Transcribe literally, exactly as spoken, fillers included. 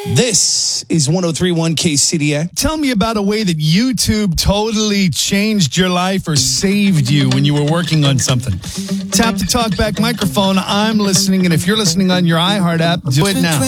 This is one oh three point one K C D A. Tell me about a way that YouTube totally changed your life or saved you when you were working on something. Tap the talkback microphone. I'm listening, and if you're listening on your iHeart app, do it now.